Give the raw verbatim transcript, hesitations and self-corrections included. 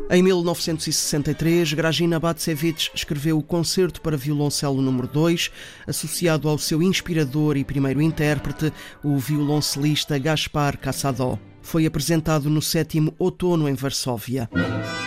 Em mil novecentos e sessenta e três, Grażyna Bacewicz escreveu o Concerto para Violoncelo número dois, associado ao seu inspirador e primeiro intérprete, o violoncelista Gaspar Cassadó. Foi apresentado no sétimo Outono em Varsóvia.